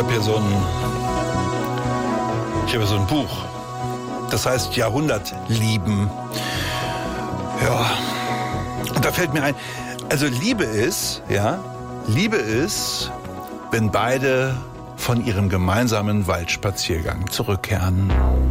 habe hier so ein Buch. Das heißt Jahrhundertlieben. Ja. Und da fällt mir ein, also Liebe ist, wenn beide von ihrem gemeinsamen Waldspaziergang zurückkehren.